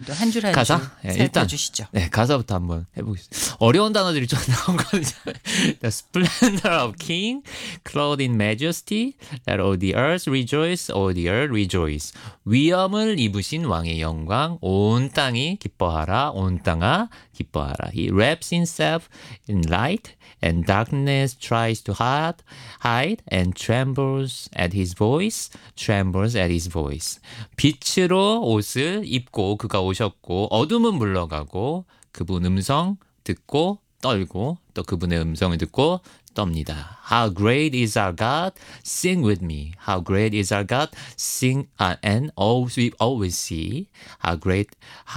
또 한 줄 한 줄 가사? 네, 일단 살펴주시죠. 네, 가사부터 한번 해보겠습니다. 어려운 단어들이 좀 나온 거죠. The splendor of King, clothed in majesty, that all the earth rejoice, all the earth rejoice. 위엄을 입으신 왕의 영광, 온 땅이 기뻐하라, 온 땅아 기뻐하라. He wraps himself in light, and darkness tries to hide, and trembles at his voice, trembles at his voice. 빛으로 옷을 입고 그가 오셨고 어둠은 물러가고 그분 음성 듣고 떨고 또 그분의 음성을 듣고 떱니다. How great is our God? Sing with me. How great is our God? Sing and we always see how great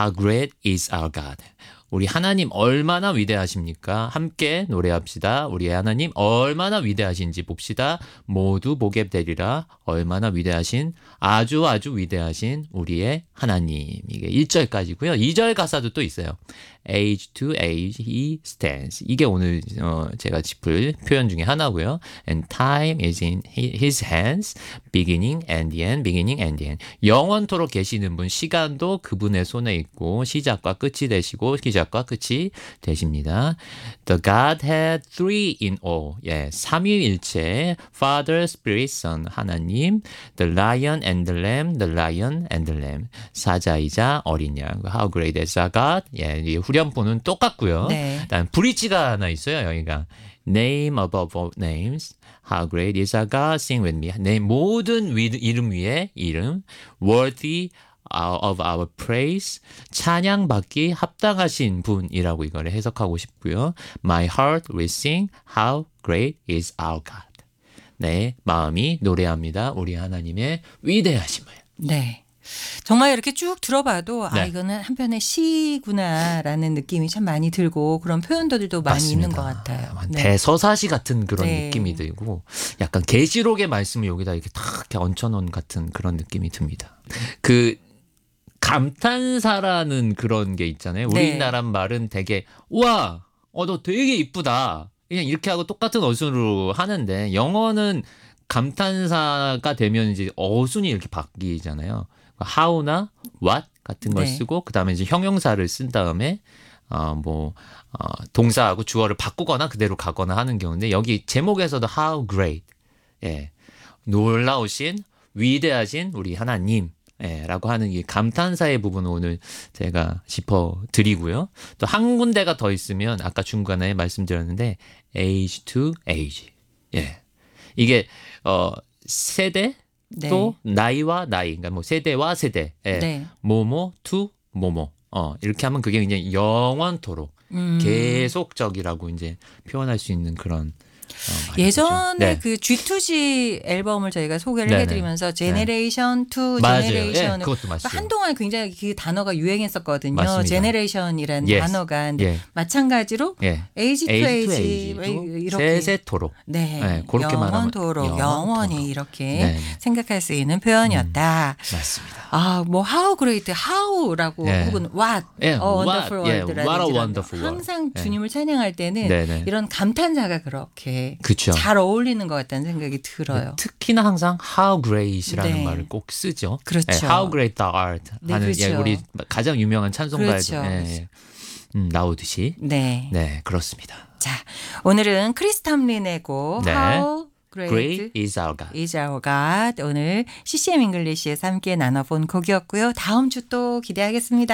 is our God. 우리 하나님 얼마나 위대하십니까? 함께 노래합시다. 우리 하나님 얼마나 위대하신지 봅시다. 모두 보게 되리라. 얼마나 위대하신 아주 위대하신 우리의 하나님. 이게 1절까지고요. 2절 가사도 또 있어요. Age to age he stands. 이게 오늘 제가 짚을 표현 중에 하나고요. And time is in his hands. Beginning and the end. Beginning and the end. 영원토록 계시는 분 시간도 그분의 손에 있고 시작과 끝이 되시고 시작과 끝이 되십니다. The Godhead three in all. 예, 삼위일체 Father, Spirit, Son. 하나님. The Lion and the Lamb. The Lion and the Lamb. 사자이자 어린 양. How great is our God? 예, 후렴부는 똑같고요. 네. 일단 브릿지가 하나 있어요. 여기가 Name above all names. How great is our God? Sing with me. 내 모든 이름 위에 이름. Worthy of our praise. 찬양받기 합당하신 분이라고 이걸 해석하고 싶고요. My heart will sing. How great is our God? 네, 마음이 노래합니다. 우리 하나님의 위대하심을. 네. 정말 이렇게 쭉 들어봐도 네. 이거는 한편의 시구나라는 느낌이 참 많이 들고 그런 표현들도 많이 맞습니다. 있는 것 같아요. 네. 대서사시 같은 그런 네. 느낌이 들고 약간 계시록의 말씀을 여기다 이렇게 탁 이렇게 얹혀놓은 같은 그런 느낌이 듭니다. 그 감탄사라는 그런 게 있잖아요. 네. 우리나라 말은 되게 와, 너 되게 이쁘다. 그냥 이렇게 하고 똑같은 어순으로 하는데 영어는 감탄사가 되면 이제 어순이 이렇게 바뀌잖아요. how나 what 같은 걸 네. 쓰고 그다음에 이제 형용사를 쓴 다음에 동사하고 주어를 바꾸거나 그대로 가거나 하는 경우인데 여기 제목에서도 how great. 예. 놀라우신 위대하신 우리 하나님. 예, 라고 하는 이 감탄사의 부분을 오늘 제가 짚어드리고요. 또 한 군데가 더 있으면 아까 중간에 말씀드렸는데 age to age. 예. 이게 세대 네. 또 나이와 나이, 그러니까 뭐 세대와 세대, 예. 네. 뭐뭐 to 뭐뭐, 이렇게 하면 그게 이제 영원토록 계속적이라고 이제 표현할 수 있는 그런. 예전에 네. 그 G2G 앨범을 저희가 소개를 네네. 해드리면서 제네레이션 투 맞아요. 제네레이션을 예, 그것도 맞아요. 한동안 굉장히 그 단어가 유행했었거든요. 맞습니다. 제네레이션이라는 Yes. 단어가 근데 예. 마찬가지로 예. 에이지 투 age to 에이지 age도 이렇게 세세토록. 네, 네, 그렇게 말하면 영원토록 영원히 영원토록. 이렇게 네. 생각할 수 있는 표현이었다. 맞습니다. 뭐 how great, how라고 네. 혹은 what, 예, a wonderful what, 예, world라든지 what a 이런 wonderful world. 항상 네. 주님을 찬양할 때는 네네. 이런 감탄사가 그렇게 그쵸. 잘 어울리는 것 같다는 생각이 들어요. 특히나 항상 how great이라는 네. 말을 꼭 쓰죠. 그렇죠. 예, how great thou art 네, 하는 그렇죠. 예, 우리 가장 유명한 찬송가에도 그렇죠. 예, 나오듯이 네. 네 그렇습니다. 자, 오늘은 크리스 탐린의 곡 네. How Great, Great is our God. is our God. 오늘 CCM 잉글리시에서 함께 나눠본 곡이었고요. 다음 주 또 기대하겠습니다.